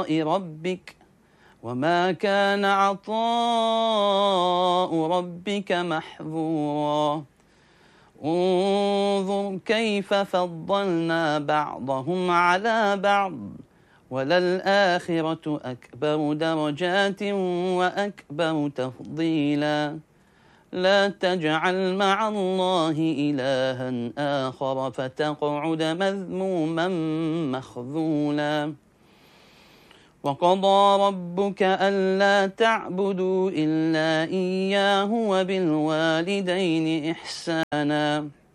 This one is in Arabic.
عطاء ربك وما كان عطاء ربك محظورا انظر كيف فضلنا بعضهم على بعض وللآخرة أكبر درجات وأكبر تفضيلا لا تجعل مع الله إلها آخر فتقعد مذموما مخذولا وقضى ربك ألا تعبدوا إلا إياه وبالوالدين إحسانا